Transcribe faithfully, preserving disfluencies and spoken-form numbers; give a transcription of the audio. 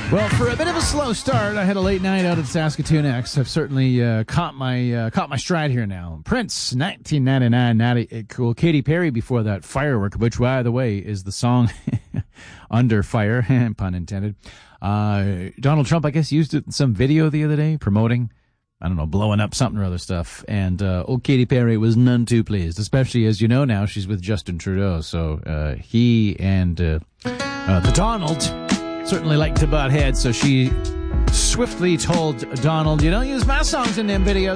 Well, for a bit of a slow start, I had a late night out at Saskatoon X. I've certainly uh, caught my uh, caught my stride here now. Prince, nineteen ninety-nine, natty, cool. Katy Perry before that, Firework, which, by the way, is the song Under Fire, pun intended. Uh, Donald Trump, I guess, used it in some video the other day promoting, I don't know, blowing up something or other stuff. And uh, old Katy Perry was none too pleased, especially as you know now she's with Justin Trudeau. So uh, he and uh, uh, the Donald certainly like to butt heads, so she swiftly told Donald, you don't use my songs in them videos.